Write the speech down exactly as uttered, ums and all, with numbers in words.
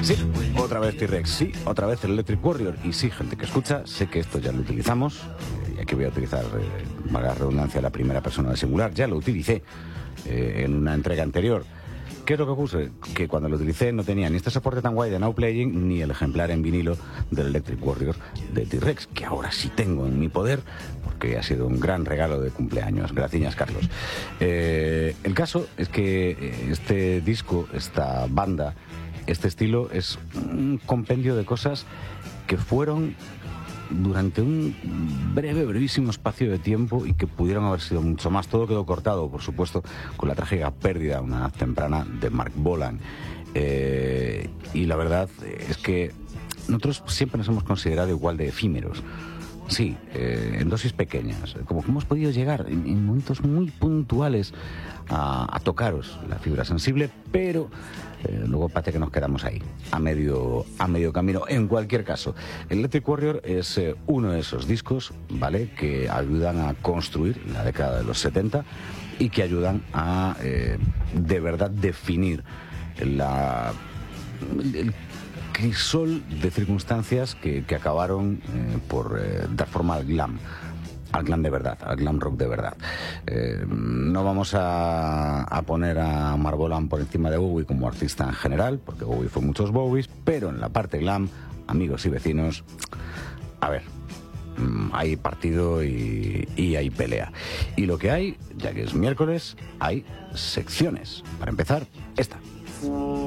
Sí, otra vez T-Rex, sí, otra vez el Electric Warrior. Y sí, gente que escucha, sé que esto ya lo utilizamos. Y aquí voy a utilizar, eh, para la redundancia, la primera persona del singular. Ya lo utilicé eh, en una entrega anterior. ¿Qué es lo que ocurre? Que cuando lo utilicé no tenía ni este soporte tan guay de Now Playing ni el ejemplar en vinilo del Electric Warrior de T-Rex, que ahora sí tengo en mi poder, porque ha sido un gran regalo de cumpleaños. Gracias, Carlos. Eh, el caso es que este disco, esta banda, este estilo es un compendio de cosas que fueron durante un breve, brevísimo espacio de tiempo y que pudieron haber sido mucho más. Todo quedó cortado, por supuesto, con la trágica pérdida, una edad temprana, de Mark Bolan. Eh, y la verdad es que nosotros siempre nos hemos considerado igual de efímeros. Sí, eh, en dosis pequeñas, como que hemos podido llegar en, en momentos muy puntuales a, a tocaros la fibra sensible, pero eh, luego parece que nos quedamos ahí, a medio, a medio camino. En cualquier caso, el Electric Warrior es eh, uno de esos discos, ¿vale?, que ayudan a construir la década de los setenta y que ayudan a, eh, de verdad, definir la... el, crisol de circunstancias que, que acabaron eh, por eh, dar forma al glam, al glam de verdad, al glam rock de verdad. Eh, no vamos a, a poner a Mark Bolan por encima de Bowie como artista en general, porque Bowie fue muchos Bowies, pero en la parte glam, amigos y vecinos, a ver, hay partido y, y hay pelea. Y lo que hay, ya que es miércoles, hay secciones. Para empezar, esta.